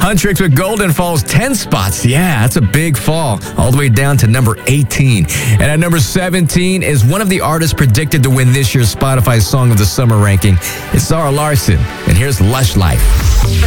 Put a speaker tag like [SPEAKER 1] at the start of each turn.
[SPEAKER 1] Huntrix with Golden falls 10 spots. Yeah, that's a big fall. All the way down to number 18. And at number 17 is one of the artists predicted to win this year's Spotify Song of the Summer ranking. It's Zara Larsson. And here's Lush Life.